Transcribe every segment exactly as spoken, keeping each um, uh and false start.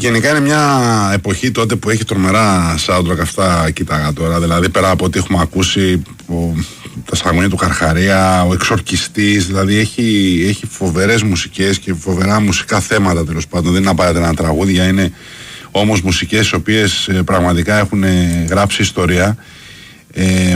Γενικά είναι μια εποχή τότε που έχει τρομερά soundtrack, αυτά κοίταγα τώρα. Δηλαδή πέρα από ό,τι έχουμε ακούσει, ο, τα σαγωνία του Καρχαρία, ο εξορκιστής, δηλαδή έχει, έχει φοβερές μουσικές και φοβερά μουσικά θέματα τέλος πάντων. Δεν είναι απαραίτητα ένα τραγούδια, είναι όμως μουσικές οι οποίες ε, πραγματικά έχουν γράψει ιστορία. Ε,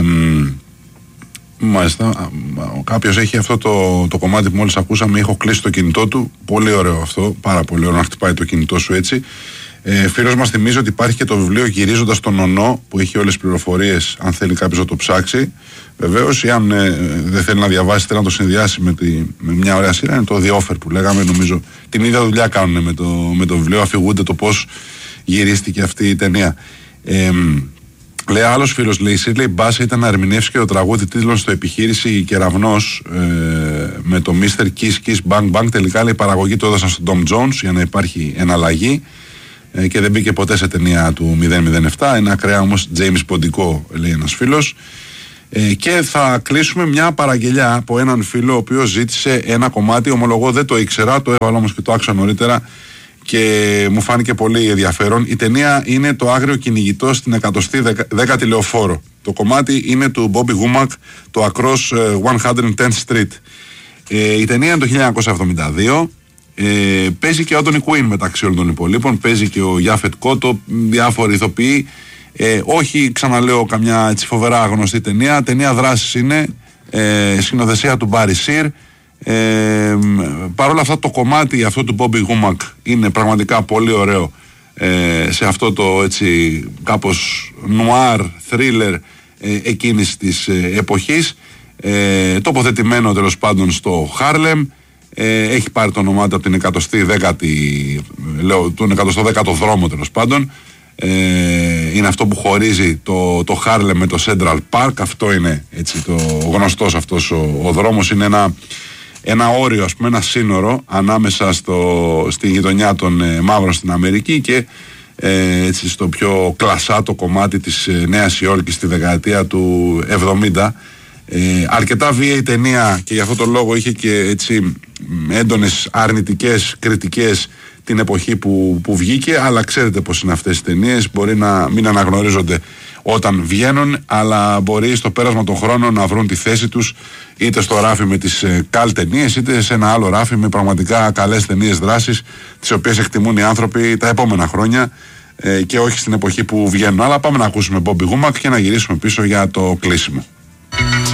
Μάλιστα, κάποιος έχει αυτό το, το κομμάτι που μόλις ακούσαμε, έχω κλείσει το κινητό του, πολύ ωραίο αυτό, πάρα πολύ ωραίο να χτυπάει το κινητό σου έτσι. Ε, φίλος μας θυμίζει ότι υπάρχει και το βιβλίο Γυρίζοντας τον Ονό, που έχει όλες τις πληροφορίες αν θέλει κάποιος να το ψάξει. Βεβαίως, ή αν ε, δεν θέλει να διαβάσει, θέλει να το συνδυάσει με, τη, με μια ωραία σειρά, είναι το The Offer που λέγαμε, νομίζω την ίδια δουλειά κάνουν με το, με το βιβλίο, αφηγούνται το πώς γυρίστηκε αυτή η ταινία. Ε, Λέει άλλος φίλος, λέει, η Σίρλεϊ Μπάσα ήταν να ερμηνεύσει και το τραγούδι τίτλων στο Επιχείρηση Κεραυνός ε, με το μίστερ Kiss Kiss Bang Bang. Τελικά, λέει, η παραγωγή το έδωσαν στον Tom Jones για να υπάρχει εναλλαγή ε, και δεν μπήκε ποτέ σε ταινία του μηδέν μηδέν επτά. Είναι ακραία όμως James Ποντικό, λέει ένας φίλος. Ε, και θα κλείσουμε μια παραγγελιά από έναν φίλο ο οποίος ζήτησε ένα κομμάτι. Ομολογώ δεν το ήξερα, το έβαλα όμως και το άκουσα νωρίτερα και μου φάνηκε πολύ ενδιαφέρον. Η ταινία είναι Το Άγριο Κυνηγητό στην εκατοστή δέκατη Λεωφόρο. Το κομμάτι είναι του Bobby Womack, το Across εκατόν δέκατη Street. Ε, η ταινία είναι το χίλια εννιακόσια εβδομήντα δύο. Ε, παίζει και ο Άντονι Κουίν μεταξύ όλων των υπολείπων. Παίζει και ο Γιάφετ Κότο, διάφοροι ηθοποιοί. Ε, όχι, ξαναλέω, καμιά έτσι φοβερά γνωστή ταινία. Ταινία δράσης είναι. Ε, σκηνοθεσία του Μπάρι Σιρ. Ε, Παρ' όλα αυτά το κομμάτι αυτό του Bobby Womack είναι πραγματικά πολύ ωραίο ε, σε αυτό το έτσι κάπως νουάρ, θρίλερ ε, εκείνης της ε, εποχής, ε, τοποθετημένο τέλος πάντων στο Χάρλεμ. ε, έχει πάρει το όνομά του από την εκατοστή δέκατη, λέω, τον εκατοστό δέκατο δρόμο τέλος πάντων. Ε, είναι αυτό που χωρίζει το, το Χάρλεμ με το Central Park. Αυτό είναι έτσι το γνωστός αυτός ο, ο δρόμος. Είναι ένα ένα όριο, ας πούμε, ένα σύνορο ανάμεσα στο, στη γειτονιά των ε, μαύρων στην Αμερική και ε, έτσι, στο πιο κλασάτο κομμάτι της ε, Νέας Υόρκης στη δεκαετία του εβδομήντα. Ε, αρκετά βίαιη η ταινία και γι' αυτό το λόγο είχε και έτσι έντονες αρνητικές κριτικές την εποχή που, που βγήκε, αλλά ξέρετε πως είναι αυτές οι ταινίες, μπορεί να μην αναγνωρίζονται όταν βγαίνουν, αλλά μπορεί στο πέρασμα των χρόνων να βρουν τη θέση τους είτε στο ράφι με τις ε, καλ ταινίες, είτε σε ένα άλλο ράφι με πραγματικά καλές ταινίες δράσης, τις οποίες εκτιμούν οι άνθρωποι τα επόμενα χρόνια ε, και όχι στην εποχή που βγαίνουν. Αλλά πάμε να ακούσουμε Bobby Womack και να γυρίσουμε πίσω για το κλείσιμο.